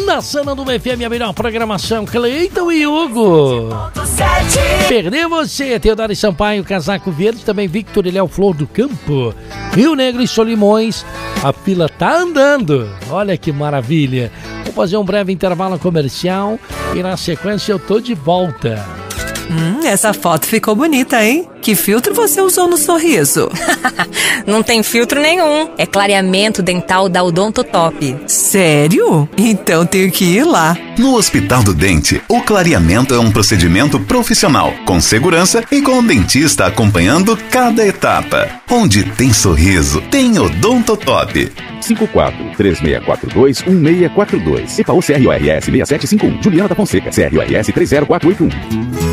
Na cena do FM, a melhor programação, Cleiton e Hugo. Perder você, Teodoro Sampaio, Casaco Verde, também Victor e Léo Flor do Campo, Rio Negro e Solimões. A fila tá andando, olha que maravilha. Vou fazer um breve intervalo comercial e na sequência eu tô de volta. Essa foto ficou bonita, hein? Que filtro você usou no sorriso? Não tem filtro nenhum. É clareamento dental da Odontotop. Sério? Então tenho que ir lá. No Hospital do Dente, o clareamento é um procedimento profissional, com segurança e com o dentista acompanhando cada etapa. Onde tem sorriso, tem Odontotop. 54-3642-1642. EPAU CRORS 6751. Juliana da Fonseca, CRORS 30481.